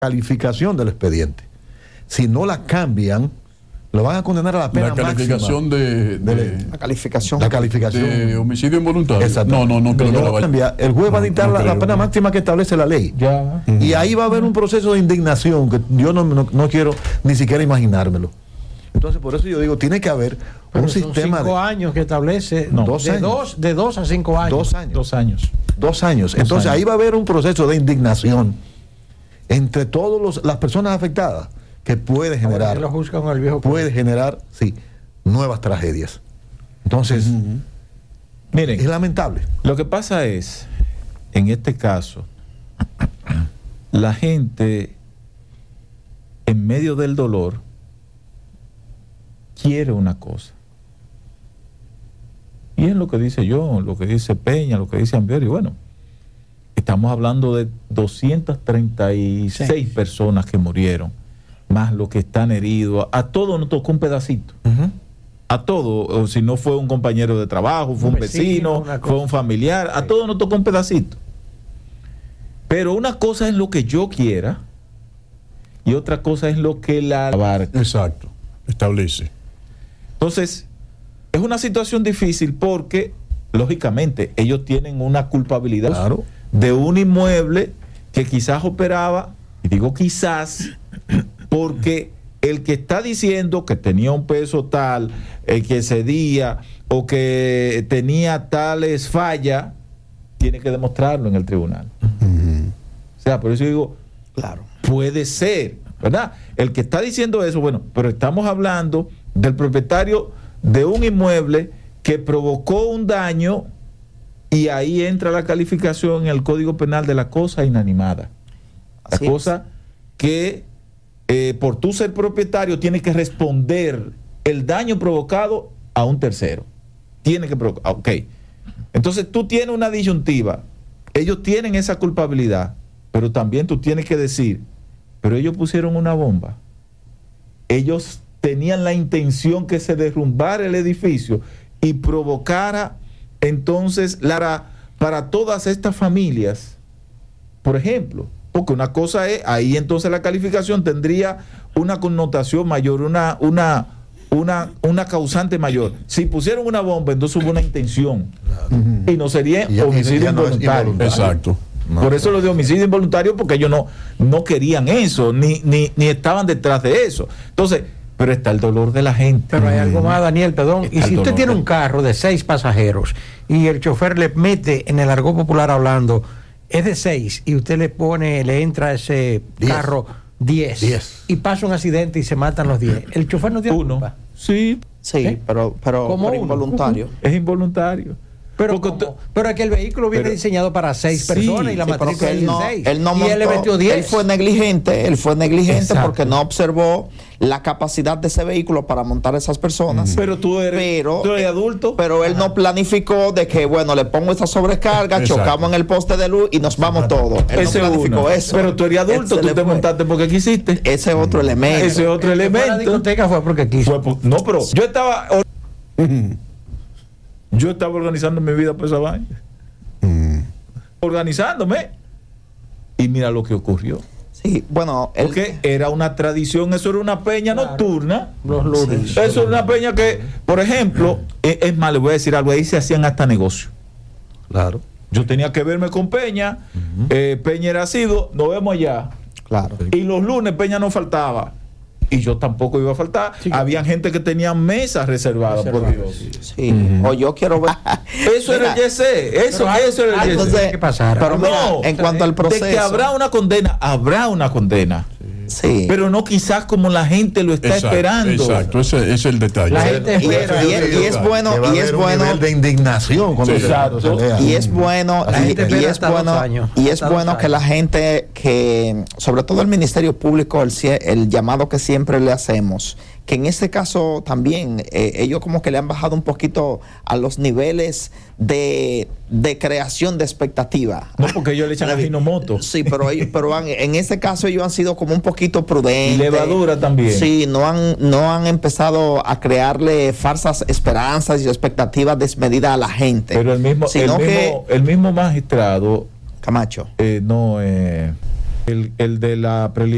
calificación del expediente. Si no la cambian, lo van a condenar a la pena máxima. La calificación la calificación de homicidio involuntario. Exacto. No creo que la vaya. El juez va a dictar la pena máxima que establece la ley. Ya. Y ahí va a haber un proceso de indignación que yo no quiero ni siquiera imaginármelo. Entonces, por eso yo digo, tiene que haber un sistema de 5 años que establece, de 2 a 5 años. 2 años. 2 años. Entonces, ahí va a haber un proceso de indignación entre todas las personas afectadas que puede generar, nuevas tragedias. Entonces, miren, es lamentable. Lo que pasa es, en este caso, la gente, en medio del dolor, quiere una cosa. Y es lo que dice yo, lo que dice Peña, lo que dice Ambiori. Bueno, estamos hablando de 236 personas que murieron, más los que están heridos. A todos nos tocó un pedacito. A todos, o si no fue un compañero de trabajo, fue un vecino, fue un familiar, a todos nos tocó un pedacito. Pero una cosa es lo que yo quiera y otra cosa es lo que la abarca. Exacto, establece. Entonces, es una situación difícil porque, lógicamente, ellos tienen una culpabilidad de un inmueble que quizás operaba, y digo quizás, porque el que está diciendo que tenía un peso tal, que cedía o que tenía tales fallas, tiene que demostrarlo en el tribunal. O sea, por eso digo, claro, puede ser, ¿verdad? El que está diciendo eso, bueno, pero estamos hablando del propietario de un inmueble que provocó un daño y ahí entra la calificación en el Código Penal de la cosa inanimada. La cosa que por tú ser propietario tienes que responder el daño provocado a un tercero. Tiene que provocar. Ok. Entonces tú tienes una disyuntiva. Ellos tienen esa culpabilidad, pero también tú tienes que decir, pero ellos pusieron una bomba. Ellos tenían la intención que se derrumbara el edificio y provocara entonces para todas estas familias, por ejemplo, porque una cosa es, ahí entonces la calificación tendría una connotación mayor, una causante mayor. Si pusieron una bomba, entonces hubo una intención. Y no sería homicidio involuntario. Exacto. Por eso lo de homicidio involuntario, porque ellos no querían eso, ni estaban detrás de eso. Entonces, pero está el dolor de la gente. Pero hay algo más, Daniel, perdón. Está y si usted tiene un carro de 6 pasajeros y el chofer le mete, en el argot popular hablando, es de 6 y usted le entra a ese carro 10 y pasa un accidente y se matan los 10, el chofer no tiene culpa. Sí, pero involuntario. Es involuntario. Pero es que el vehículo viene diseñado para 6 personas y la matrícula es de 6. Él le metió 10. Él fue negligente Exacto. porque no observó la capacidad de ese vehículo para montar esas personas. Pero tú eres adulto. Pero él no planificó de que, bueno, le pongo esta sobrecarga, chocamos en el poste de luz y nos vamos todos. Él no planificó eso. Pero tú eres adulto, tú te montaste porque quisiste. Ese es otro elemento. Ese otro elemento. La discoteca fue porque quiso. No, pero yo estaba organizando mi vida por esa vaina. Organizándome. Y mira lo que ocurrió. Sí, bueno. Porque era una tradición, eso era una peña nocturna. Los lunes. Sí. Eso era una peña que, por ejemplo, es más, le voy a decir algo, ahí se hacían hasta negocios. Claro. Yo tenía que verme con Peña, Peña era asiduo, nos vemos allá. Claro. Y los lunes Peña no faltaba. Y yo tampoco iba a faltar. Sí. Había gente que tenía mesas reservadas, por Dios. Sí. O yo quiero ver. Eso era el YC. Eso era el YC. ¿Qué pasará? Pero mira, en cuanto al proceso. De que habrá una condena. Sí. Pero no quizás como la gente lo está esperando. Exacto, ese es el detalle. La gente espera. Y es bueno. Y es bueno. Nivel de indignación cuando exacto. Y es bueno. Y es bueno que la gente, que sobre todo el Ministerio Público, el llamado que siempre le hacemos, que en este caso también ellos como que le han bajado un poquito a los niveles de creación de expectativa. No, porque ellos le echan Ajinomoto. Sí, pero en este caso ellos han sido como un poquito prudentes. Y levadura también. Sí, no han empezado a crearle falsas esperanzas y expectativas desmedidas a la gente. Pero el mismo magistrado Camacho. el de la preliminar